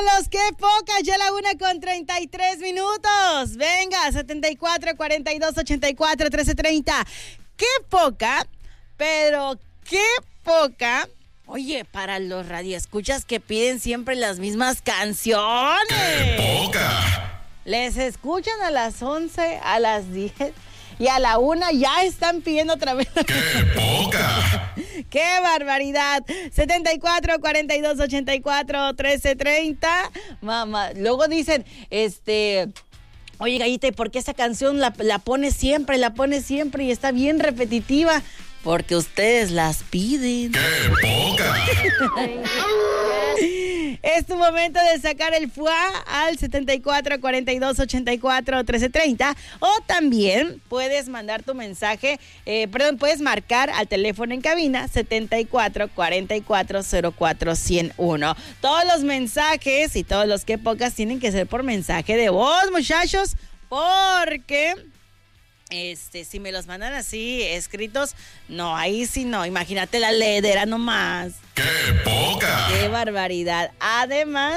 los que pocas, ya la 1:33. Venga, 74 42 84 1330. Qué poca, pero qué poca. Oye, para los radioescuchas que piden siempre las mismas canciones. ¡Qué poca! Les escuchan a las 11, a las 10 y a la 1 ya están pidiendo otra vez. ¡Qué poca! ¡Qué barbaridad! 74 42 84 1330. Mamá, luego dicen, oye, Gallita, ¿y por qué esa canción la pone siempre y está bien repetitiva? Porque ustedes las piden. ¡Qué poca! Es tu momento de sacar el FUA al 74 42 84 1330 o también puedes mandar tu mensaje, puedes marcar al teléfono en cabina 74 44 04 101. Todos los mensajes y todos los que pocas tienen que ser por mensaje de voz, muchachos, porque si me los mandan así escritos, no, ahí sí no, imagínate la leedera nomás. ¡Qué poca! ¡Qué barbaridad! Además,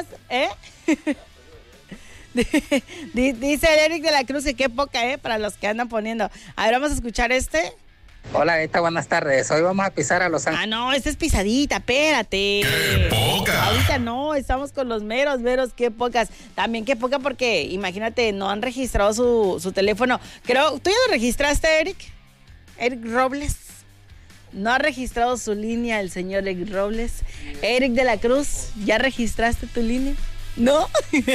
dice el Eric de la Cruz que qué poca, para los que andan poniendo. A ver, vamos a escuchar este. Hola, buenas tardes. Hoy vamos a pisar a Los Ángeles. Ah, no, esta es pisadita, espérate. ¡Qué poca! Ahorita no, estamos con los meros, qué pocas. También qué poca porque, imagínate, no han registrado su teléfono. Creo, ¿tú ya lo registraste, Eric? Eric Robles. No ha registrado su línea el señor Eric Robles. Eric de la Cruz, ¿ya registraste tu línea? ¿No?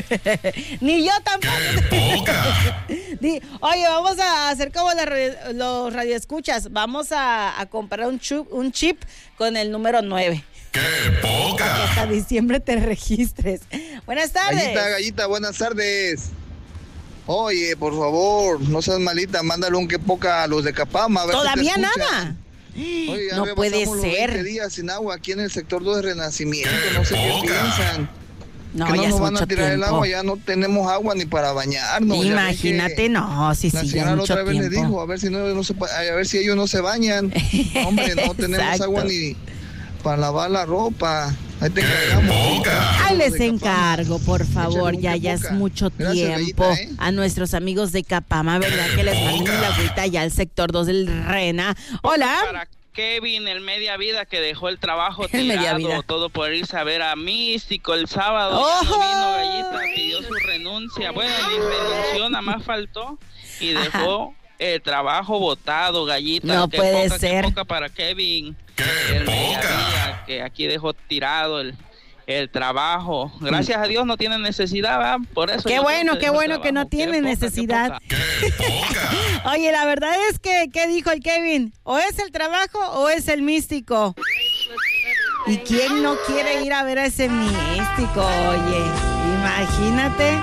Ni yo tampoco. ¡Qué poca! Oye, vamos a hacer como los radioescuchas. Vamos a comprar un chip con el número 9. ¡Qué poca! Para que hasta diciembre te registres. Buenas tardes. Gallita, buenas tardes. Oye, por favor, no seas malita, mándale un qué poca a los de Capama. A ver ¿Todavía si te nada? Oye, ya no puede pasamos ser. Los 20 días sin agua aquí en el sector 2 de Renacimiento. No sé qué piensan. No, que no ya nos es van mucho a tirar tiempo. el agua, ya no tenemos agua ni para bañarnos. Imagínate, no, sí, La ya señora es la otra mucho vez tiempo. le dijo, a ver si ellos no se bañan. Hombre, no tenemos Exacto. agua ni para lavar la ropa. Ahí te encargamos. Ahí les encargo, por favor, Échale un ya qué es poca. mucho Gracias, tiempo. Gallita, A nuestros amigos de Capama, ¿verdad? Que les manden la agüita ya al sector 2 del Rena. Hola. Para Kevin, el media vida que dejó el trabajo El media vida. tirado, todo por irse a ver a Místico el sábado. Ya no vino, Gallita, pidió su renuncia. Bueno, ni renunció, nada más faltó y dejó el trabajo botado, Gallita. No Qué puede poca, ser. Qué poca para Kevin, ¡Qué el media poca! vida, que aquí dejó tirado el trabajo. Gracias a Dios no tiene necesidad, ¿verdad? Por eso. Qué yo bueno creo que dejó el no trabajo. Qué tiene poca, qué necesidad. poca. ¡Qué poca! Oye, la verdad es que, ¿qué dijo el Kevin? ¿O es el trabajo o es el místico? ¿Y quién no quiere ir a ver a ese místico? Oye, imagínate.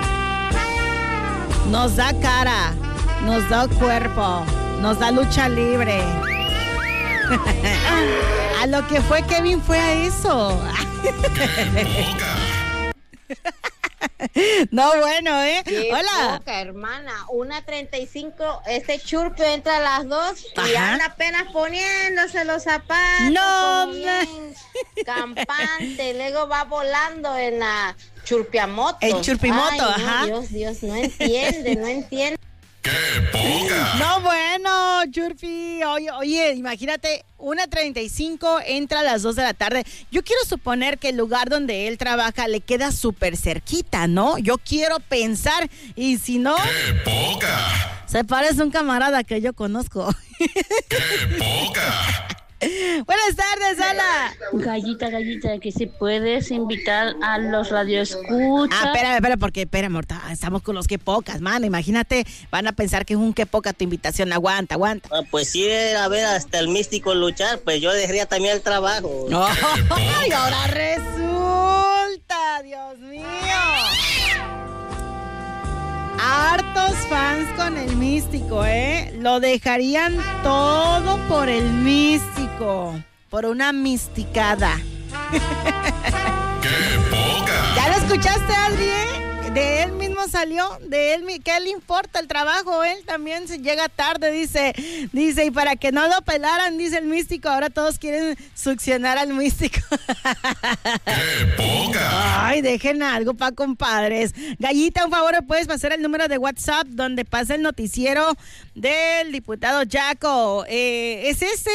Nos da cara, nos da cuerpo, nos da lucha libre. A lo que fue Kevin fue a eso. No, bueno, Qué Hola. poca, hermana. 1:35, Churpio entra a las 2 y Ajá. anda apenas poniéndose los zapatos. No, como bien campante. Luego va volando en la churpiamoto. El churpimoto, Ay, no, ajá. Dios, no entiende. ¡Qué poca! No, bueno, Churpi. Oye, imagínate, 1:35 entra a las 2 de la tarde. Yo quiero suponer que el lugar donde él trabaja le queda súper cerquita, ¿no? Yo quiero pensar, y si no, ¡Qué poca! se parece a un camarada que yo conozco. ¡Qué poca! Buenas tardes, hola. Gallita, que si puedes invitar a los radioescuchas. Espera, porque, Morta, estamos con los que pocas, mano. Imagínate, van a pensar que es un que poca tu invitación. Aguanta. Pues sí, a ver hasta el místico luchar, pues yo dejaría también el trabajo. No, y ahora resulta, Dios mío. Hartos fans con el místico, Lo dejarían todo por el místico, por una misticada. ¡Qué poca! ¿Ya lo escuchaste, Adri? De él mismo salió, ¿qué le importa el trabajo? Él también se llega tarde, dice, y para que no lo pelaran, dice el místico, ahora todos quieren succionar al místico. ¡Qué poca! Ay, Ay, dejen algo pa' compadres. Gallita, un favor, ¿puedes pasar el número de WhatsApp donde pasa el noticiero del diputado Jaco? Es este,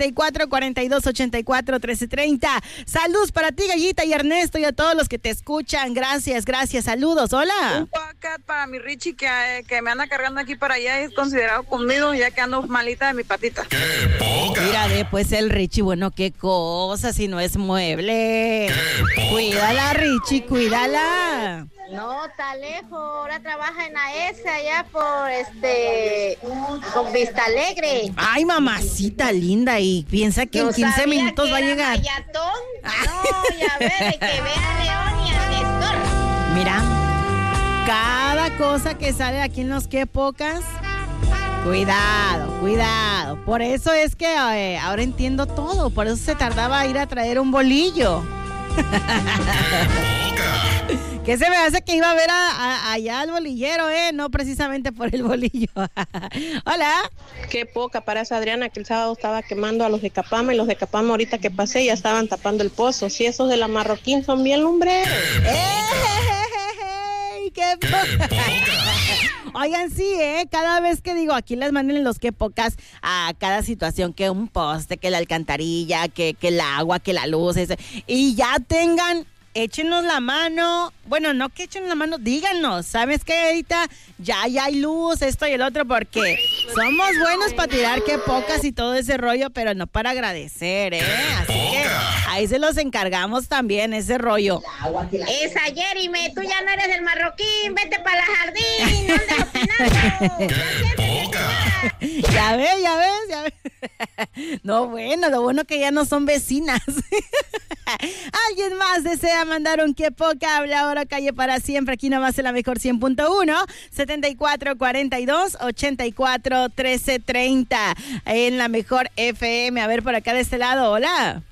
7442841330. Saludos para ti, Gallita, y Ernesto, y a todos los que te escuchan. Gracias, saludos, hola. Un podcast para mi Richie que me anda cargando aquí para allá, es considerado conmigo, ya que ando malita de mi patita. ¡Qué poca! Mira, pues el Richie, bueno, qué cosa, si no es mueble. Cuídala, Richie, cuídala. No, está lejos, ahora trabaja en AES allá por con Vista Alegre. Ay, mamacita linda, y piensa que en 15 minutos va a llegar. Mayatón. No, ya ver, que vea a León y a Néstor. Mira, cada cosa que sale aquí en los que pocas, cuidado. Por eso es que ahora entiendo todo, por eso se tardaba ir a traer un bolillo. ¿Qué se me hace que iba a ver allá al bolillero, no precisamente por el bolillo? Hola. Qué poca para esa Adriana que el sábado estaba quemando a los de Capama, y los de Capama ahorita que pasé ya estaban tapando el pozo. Sí, esos de la Marroquín son bien lumbreros. ¡Qué poca! Oigan, sí, cada vez que digo, aquí les manden los que pocas a cada situación, que un poste, que la alcantarilla, que el agua, que la luz, y ya tengan, échenos la mano. Bueno, no que echen la mano, díganos, ¿sabes qué, ahorita ya hay luz, esto y el otro? Porque somos buenos para tirar que pocas y todo ese rollo, pero no para agradecer, Así que ahí se los encargamos también, ese rollo. Esa, Jeremy, tú ya no eres del Marroquín, vete para la jardín, no andes opinando. Ya ves. No, bueno, lo bueno que ya no son vecinas. ¿Alguien más desea mandar un que poca? Habla ahora, calle para siempre. Aquí nomás en la mejor 100.1, 7442-841330. En la mejor FM. A ver, por acá de este lado, hola.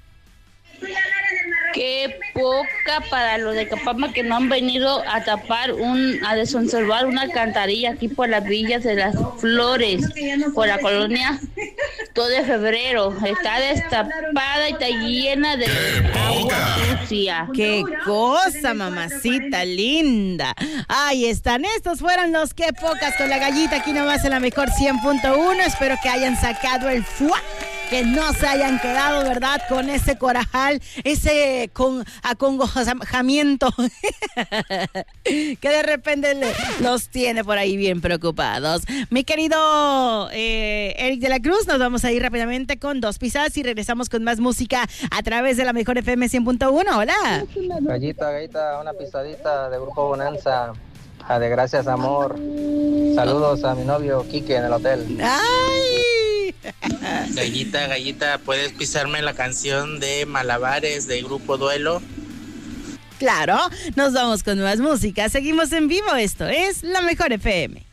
Qué poca para los de Capama que no han venido a tapar a desensolvar una alcantarilla aquí por las villas de las Flores, por la colonia todo de febrero. Está destapada y está llena de agua sucia. ¡Qué cosa, mamacita linda! Ahí están, estos fueron los que pocas con la Gallita, aquí nomás en la mejor 100.1. Espero que hayan sacado el fuá, que no se hayan quedado, ¿verdad?, con ese corajal, ese acongojamiento que de repente los tiene por ahí bien preocupados. Mi querido Eric de la Cruz, nos vamos a ir rápidamente con dos pisadas y regresamos con más música a través de la mejor FM 100.1. Hola. Gallita, una pisadita de Grupo Bonanza. De Gracias Amor. Saludos a mi novio Quique en el hotel. ¡Ay! Gallita, ¿puedes pisarme la canción de Malabares de Grupo Duelo? Claro, nos vamos con más música. Seguimos en vivo. Esto es La Mejor FM.